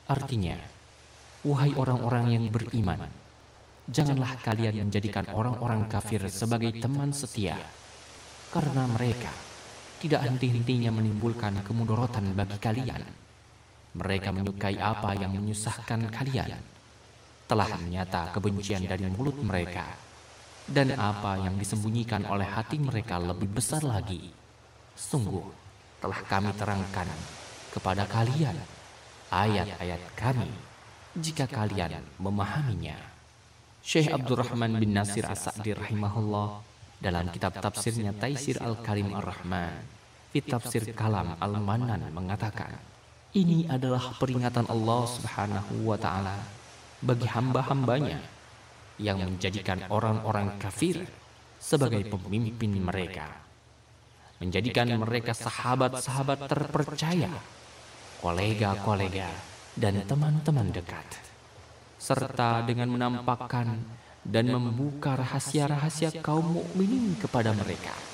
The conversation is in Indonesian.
Artinya, wahai orang-orang yang beriman, janganlah kalian menjadikan orang-orang kafir sebagai teman setia, karena mereka tidak henti-hentinya menimbulkan kemudorotan bagi kalian. Mereka menyukai apa yang menyusahkan kalian. Telah nyata kebencian dari mulut mereka, dan apa yang disembunyikan oleh hati mereka lebih besar lagi. Sungguh telah kami terangkan kepada kalian ayat-ayat kami, jika kalian memahaminya. Syekh Abdurrahman bin Nasir As-Sa'di rahimahullah dalam kitab tafsirnya Taisir Al-Karim Ar-Rahman fi Tafsir Kalam Al-Manan mengatakan, ini adalah peringatan Allah Subhanahu wa ta'ala bagi hamba-hambanya yang menjadikan orang-orang kafir sebagai pemimpin mereka, menjadikan mereka sahabat-sahabat terpercaya, kolega-kolega, dan teman-teman dekat, serta dengan menampakkan dan membuka rahasia-rahasia kaum mukminin kepada mereka.